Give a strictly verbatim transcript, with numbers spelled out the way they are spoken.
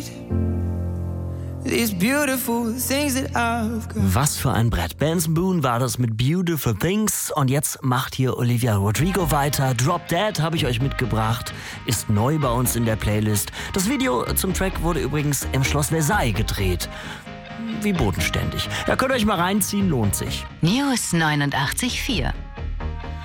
Was für ein Brett. Benson Boone war das mit Beautiful Things. Und jetzt macht hier Olivia Rodrigo weiter. Drop Dead habe ich euch mitgebracht. Ist neu bei uns in der Playlist. Das Video zum Track wurde übrigens im Schloss Versailles gedreht. Wie bodenständig. Ja, könnt ihr euch mal reinziehen, lohnt sich. News neunundachtzig Komma vier